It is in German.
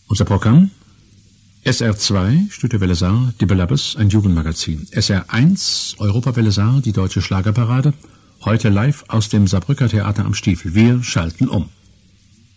Unser Programm: SR2, Studio Saar, Die Belabbes, ein Jugendmagazin. SR1, Europawelle Saar, die deutsche Schlagerparade. Heute live aus dem Saarbrücker Theater am Stiefel. Wir schalten um.